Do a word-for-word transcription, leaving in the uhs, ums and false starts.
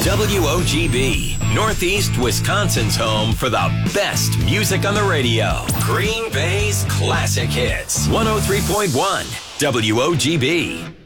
W O G B, Northeast Wisconsin's home for the best music on the radio. Green Bay's classic hits. one oh three point one W O G B.